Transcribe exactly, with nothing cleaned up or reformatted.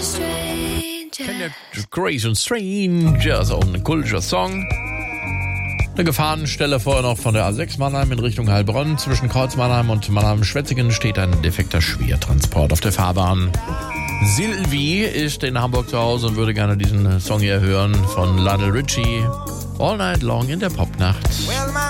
Crazy and Strange, also auch ein kultischer Song. Eine Gefahrenstelle vorher noch von der A sechs Mannheim in Richtung Heilbronn. Zwischen Kreuz Mannheim und Mannheim-Schwetzingen steht ein defekter Schwertransport auf der Fahrbahn. Sylvie ist in Hamburg zu Hause und würde gerne diesen Song hier hören von Lionel Richie. All Night Long in der Popnacht. Well,